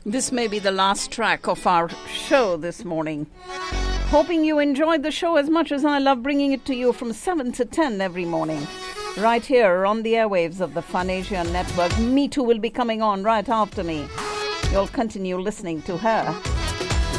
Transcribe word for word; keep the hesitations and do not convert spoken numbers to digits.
This may be the last track of our show this morning. Hoping you enjoyed the show as much as I love bringing it to you from seven to ten every morning. Right here on the airwaves of the Fun Asia Network. Me Too will be coming on right after me. You'll continue listening to her.